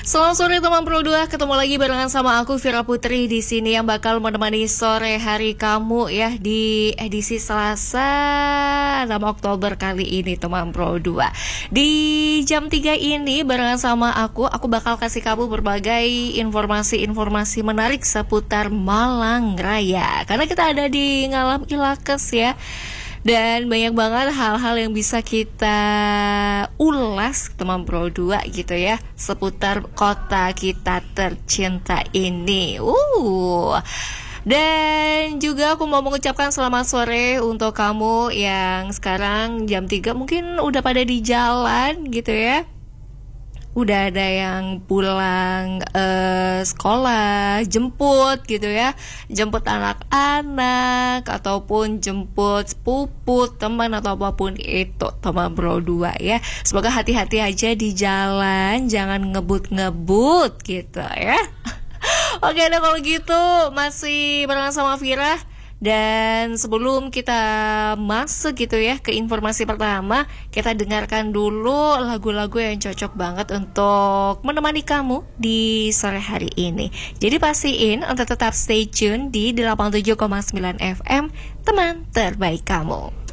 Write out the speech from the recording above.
Selamat sore teman Pro 2, ketemu lagi barengan sama aku Vira Putri di sini yang bakal menemani sore hari kamu ya di edisi Selasa 6 Oktober kali ini teman Pro 2. Di jam 3 ini barengan sama aku bakal kasih kamu berbagai informasi-informasi menarik seputar Malang Raya. Karena kita ada di Ngalam Ilakes ya. Dan banyak banget hal-hal yang bisa kita ulas teman Pro 2 gitu ya, seputar kota kita tercinta ini. Dan juga aku mau mengucapkan selamat sore untuk kamu yang sekarang jam 3 mungkin udah pada di jalan gitu ya. Udah ada yang pulang sekolah, jemput gitu ya. Jemput anak-anak ataupun jemput sepupu, teman atau apapun itu teman Bro 2 ya. Semoga hati-hati aja di jalan, jangan ngebut-ngebut gitu ya. Oke, nah kalau gitu masih barengan sama Vira. Dan sebelum kita masuk gitu ya ke informasi pertama, kita dengarkan dulu lagu-lagu yang cocok banget untuk menemani kamu di sore hari ini. Jadi pastiin untuk tetap stay tune di 87,9 FM, teman terbaik kamu.